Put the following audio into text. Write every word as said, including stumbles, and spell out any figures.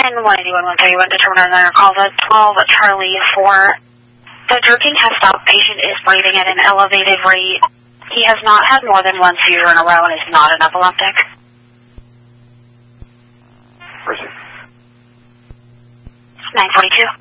one eighty-one, one thirty-one, determine another call to twelve Charlie four. The jerking has stopped. Patient is breathing at an elevated rate. He has not had more than one seizure in a row and is not an epileptic. Proceed. nine forty-two.